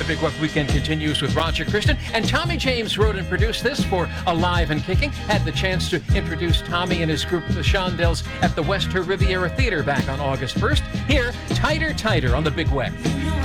Big Web Weekend continues with Roger Christian. And Tommy James wrote and produced this for Alive and Kicking. Had the chance to introduce Tommy and his group, the Shondells, at the West Riviera Theater back on August 1st. Here, Tighter, Tighter on the Big Web.